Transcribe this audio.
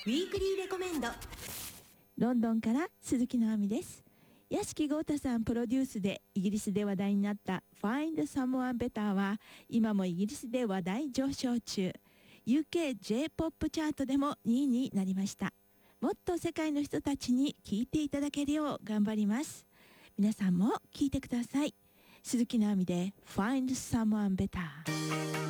ウィークリーレコメンド。 ロンドンから鈴木直美です。屋敷豪太さんプロデュースでイギリスで話題になったFind Someone Better は今もイギリスで話題上昇中。UK J-POP チャートでも2位になりました。もっと世界の人たちに聴いていただけるよう頑張ります。皆さんも聴いてください。鈴木直美でFind Someone Better。